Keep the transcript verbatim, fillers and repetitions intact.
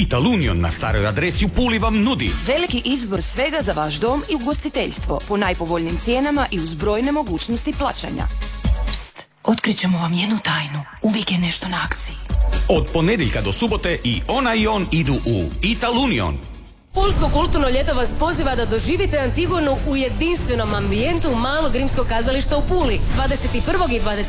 Ital Union na staroj adresi u Puli vam nudi veliki izbor svega za vaš dom i ugostiteljstvo po najpovoljnim cijenama i uz brojne mogućnosti plaćanja. Pst, otkrićemo vam jednu tajnu. Uvijek je nešto na akciji. od ponedjeljka do subote i ona i on idu u Ital Union. Pulsko kulturno ljeto vas poziva da doživite Antigonu u jedinstvenom ambijentu Malog rimskog kazališta u Puli dvadeset prvog i dvadeset